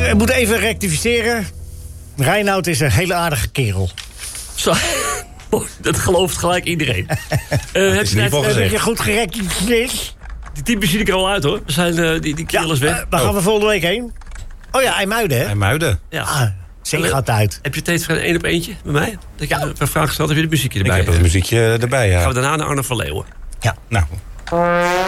Ik moet even rectificeren. Reinoud is een hele aardige kerel. Zo, dat gelooft gelijk iedereen. Heb je goed gerectificeerd? Die types zie ik er al uit, hoor. We zijn die kerel is weg. Waar gaan we volgende week heen? Oh ja, IJmuiden, hè? IJmuiden. Ja. Zee gaat uit. Heb je tijd voor een 1-op-1'tje bij mij? Dat je een vraag gesteld, heb je het muziekje erbij? Ik heb het muziekje erbij, ja. Gaan we daarna naar Arno van Leeuwen. Ja. Nou.